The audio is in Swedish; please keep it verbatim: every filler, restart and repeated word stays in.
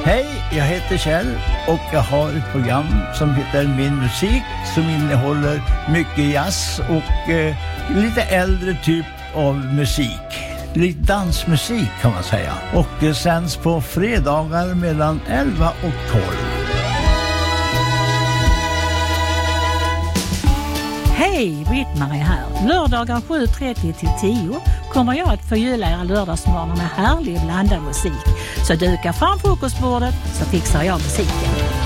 Hej, jag heter Kjell och jag har ett program som heter Min musik som innehåller mycket jazz och eh, lite äldre typ av musik. Lite dansmusik kan man säga. Och det sänds på fredagar mellan elva och tolv. Hej, Britt-Marie här. Lördagar sju trettio till tio kommer jag att förgylla era lördagsmorgon med härlig blandad musik. Så duka fram frukostbordet så fixar jag musiken.